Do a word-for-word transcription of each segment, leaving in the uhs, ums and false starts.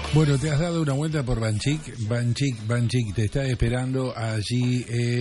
Bueno, te has dado una vuelta por Banchic, Banchic, Banchic te está esperando allí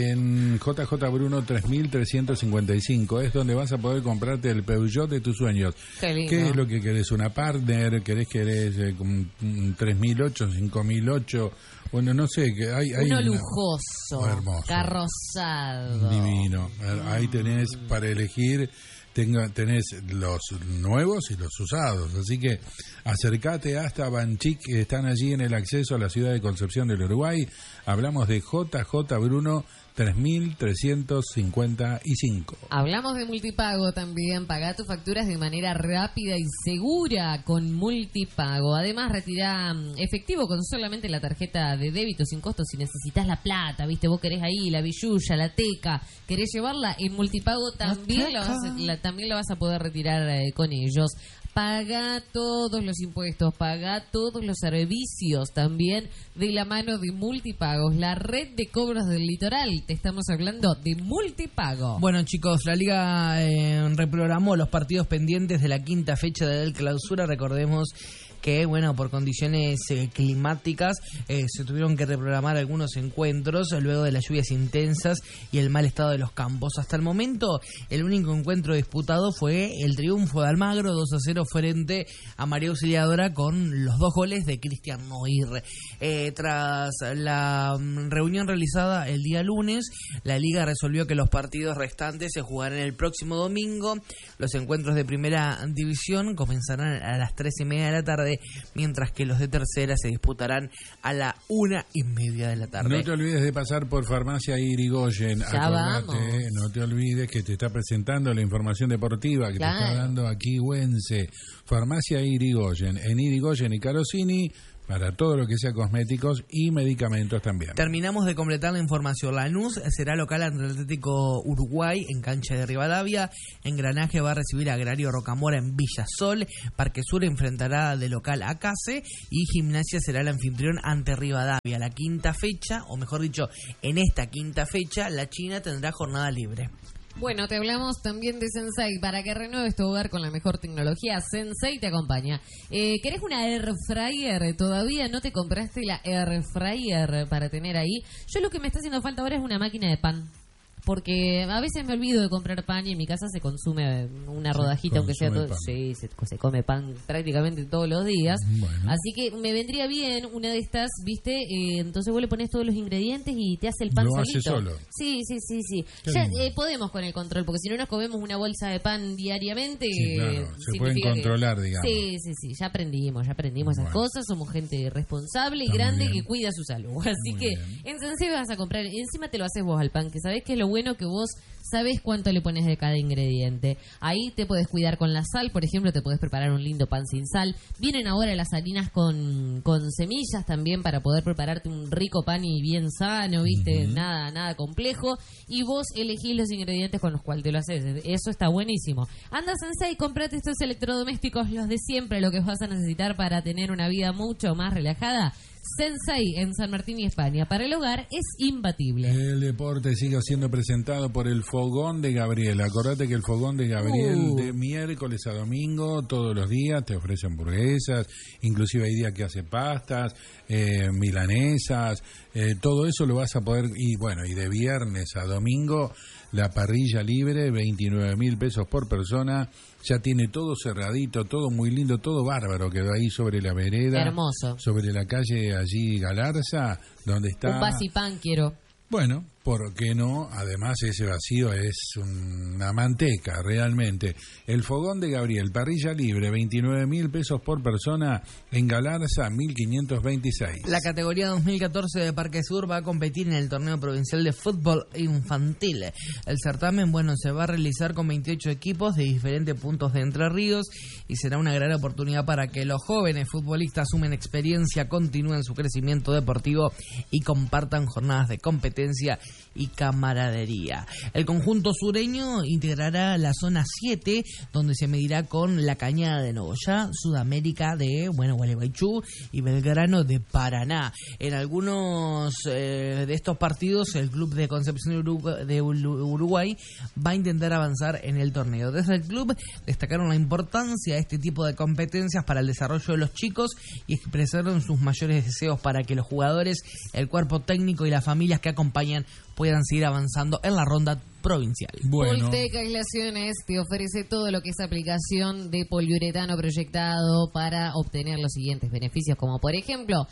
en J J Bruno tres mil trescientos cincuenta y cinco, es donde vas a poder comprarte el Peugeot de tus sueños. Qué lindo. ¿Qué es lo que querés? ¿Una Partner? ¿Querés que eres eh, un tres mil ocho, cinco mil ocho? Bueno, no sé, que hay, hay uno una... lujoso, oh, hermoso, carrozado. divino. Ahí tenés para elegir. Tenga, tenés los nuevos y los usados, así que acércate hasta Banchic, que están allí en el acceso a la ciudad de Concepción del Uruguay. Hablamos de J J Bruno tres mil trescientos cincuenta y cinco. Hablamos de multipago también. Pagá tus facturas de manera rápida y segura con multipago. Además, retirá efectivo con solamente la tarjeta de débito sin costo. Si necesitas la plata, viste, vos querés ahí la billulla, la teca, querés llevarla en multipago, también la vas a, la, también la vas a poder retirar eh, con ellos. Paga todos los impuestos, paga todos los servicios también de la mano de Multipagos, la red de cobros del litoral. Te estamos hablando de Multipago. Bueno, chicos, la Liga eh, reprogramó los partidos pendientes de la quinta fecha de la clausura. Recordemos que, bueno, por condiciones eh, climáticas eh, se tuvieron que reprogramar algunos encuentros luego de las lluvias intensas y el mal estado de los campos. Hasta el momento, el único encuentro disputado fue el triunfo de Almagro dos a cero frente a María Auxiliadora con los dos goles de Cristian Noir. Eh, tras la um, reunión realizada el día lunes, la Liga resolvió que los partidos restantes se jugarán el próximo domingo. Los encuentros de primera división comenzarán a las tres y media de la tarde, mientras que los de tercera se disputarán a la una y media de la tarde. No te olvides de pasar por Farmacia Irigoyen. Ya Acordate, vamos. no te olvides que te está presentando la información deportiva que Claro. te está dando aquí Güense. Farmacia Irigoyen, en Irigoyen y Carosini, para todo lo que sea cosméticos y medicamentos también. Terminamos de completar la información. Lanús será local ante el Atlético Uruguay en cancha de Rivadavia. Engranaje va a recibir a Agrario Rocamora en Villa Sol. Parque Sur enfrentará de local a Case. Y Gimnasia será el anfitrión ante Rivadavia. La quinta fecha, o mejor dicho, en esta quinta fecha, la China tendrá jornada libre. Bueno, te hablamos también de Sensei. Para que renueves tu hogar con la mejor tecnología, Sensei te acompaña. Eh, ¿Querés una air fryer? ¿Todavía no te compraste la air fryer para tener ahí? Yo lo que me está haciendo falta ahora es una máquina de pan. Porque a veces me olvido de comprar pan y en mi casa se consume una rodajita, aunque sea todo. Sí, se, se come pan prácticamente todos los días. Bueno. Así que me vendría bien una de estas, ¿viste? Eh, entonces vos le pones todos los ingredientes y te hace el pan Lo solito. hace solo. Sí, sí, sí, sí. Qué Ya lindo. eh, podemos con el control, porque si no nos comemos una bolsa de pan diariamente. Sí, claro, eh, se pueden significa que- controlar, digamos. Sí, sí, sí, ya aprendimos, ya aprendimos esas Bueno. cosas. Somos gente responsable y Está muy grande bien. que cuida su salud. Así Muy que bien. en Sensei vas a comprar, y encima te lo haces vos al pan, que sabés que es lo bueno que vos sabés cuánto le pones de cada ingrediente. Ahí te puedes cuidar con la sal, por ejemplo, te podés preparar un lindo pan sin sal. Vienen ahora las harinas con, con semillas también para poder prepararte un rico pan y bien sano, ¿viste? Uh-huh. Nada, nada complejo. Y vos elegís los ingredientes con los cuales te lo haces. Eso está buenísimo. Anda Sensei, comprate estos electrodomésticos, los de siempre, lo que vas a necesitar para tener una vida mucho más relajada. Sensei en San Martín y España. Para el hogar es imbatible. El deporte sigue siendo presentado por el Fogón de Gabriel. Acordate que el Fogón de Gabriel Uh. de miércoles a domingo, todos los días, te ofrece hamburguesas, inclusive hay días que hace pastas, eh, milanesas, eh, todo eso lo vas a poder, y bueno, y de viernes a domingo, la parrilla libre, veintinueve mil pesos por persona, ya tiene todo cerradito, todo muy lindo, todo bárbaro, quedó ahí sobre la vereda. Hermoso. Sobre la calle allí Galarza, donde está... Un vasipán quiero. Bueno, ¿por qué no? Además ese vacío es una manteca, realmente. El Fogón de Gabriel, parrilla libre, veintinueve mil pesos por persona, en Galarza, mil quinientos veintiséis. La categoría dos mil catorce de Parque Sur va a competir en el torneo provincial de fútbol infantil. El certamen, bueno, se va a realizar con veintiocho equipos de diferentes puntos de Entre Ríos y será una gran oportunidad para que los jóvenes futbolistas sumen experiencia, continúen su crecimiento deportivo y compartan jornadas de competencia y camaradería. El conjunto sureño integrará la zona siete, donde se medirá con la Cañada de Nogoyá, Sudamérica de, bueno, Gualeguaychú y Belgrano de Paraná. En algunos eh, de estos partidos, el club de Concepción de Uruguay, de Uruguay va a intentar avanzar en el torneo. Desde el club destacaron la importancia de este tipo de competencias para el desarrollo de los chicos y expresaron sus mayores deseos para que los jugadores, el cuerpo técnico y las familias que acompañan puedan seguir avanzando en la ronda provincial. Bueno. Poltec Aislaciones te ofrece todo lo que es aplicación de poliuretano proyectado para obtener los siguientes beneficios, como por ejemplo,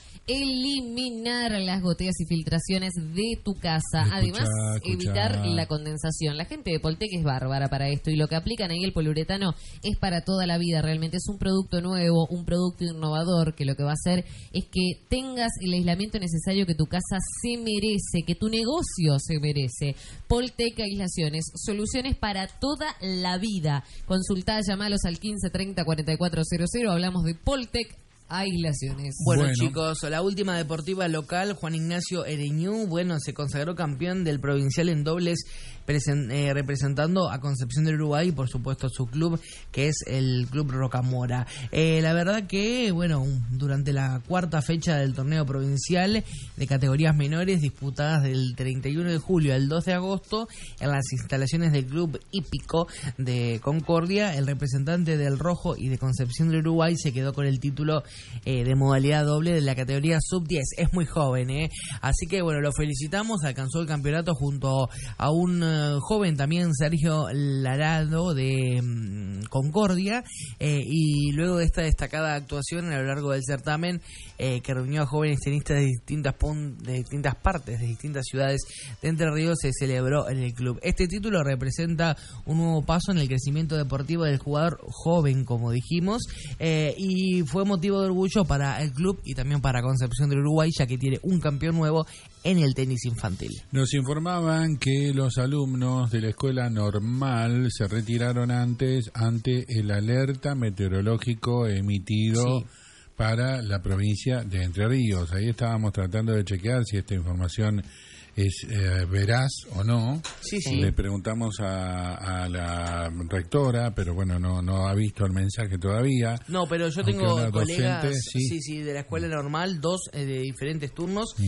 eliminar las goteras y filtraciones de tu casa. Escuchá, Además, escuchá. evitar la condensación. La gente de Poltec es bárbara para esto y lo que aplican ahí el poliuretano es para toda la vida. Realmente es un producto nuevo, un producto innovador que lo que va a hacer es que tengas el aislamiento necesario que tu casa se merece, que tu negocio se merece. Poltec Aislaciones, soluciones para toda la vida. Consultá, llamalos al quince treinta cuarenta y cuatro cero cero. Hablamos de Poltec Aislaciones. Bueno, Bueno. chicos, la última deportiva local, Juan Ignacio Ereñú, bueno, se consagró campeón del provincial en dobles, presen, eh, representando a Concepción del Uruguay y por supuesto su club, que es el Club Rocamora. Eh, la verdad que, bueno, durante la cuarta fecha del torneo provincial de categorías menores, disputadas del treinta y uno de julio al dos de agosto, en las instalaciones del Club Hípico de Concordia, el representante del Rojo y de Concepción del Uruguay se quedó con el título Eh, de modalidad doble de la categoría sub diez. Es muy joven, ¿eh? Así que bueno, lo felicitamos. Alcanzó el campeonato junto a un uh, joven también, Sergio Larado de um, Concordia, eh, y luego de esta destacada actuación a lo largo del certamen, eh, que reunió a jóvenes tenistas de distintas, pun- de distintas partes, de distintas ciudades de Entre Ríos, se celebró en el club. Este título representa un nuevo paso en el crecimiento deportivo del jugador joven, como dijimos, eh, y fue motivo de orgullo para el club y también para Concepción del Uruguay, ya que tiene un campeón nuevo en el tenis infantil. Nos informaban que los alumnos de la escuela normal se retiraron antes ante el alerta meteorológico emitido Sí. para la provincia de Entre Ríos. Ahí estábamos tratando de chequear si esta información es eh, veraz o no. Sí, sí. Le preguntamos a, a la rectora, pero bueno, no no ha visto el mensaje todavía. No, pero yo Aunque tengo una colegas docente, sí. sí, sí, de la escuela normal, dos eh, de diferentes turnos,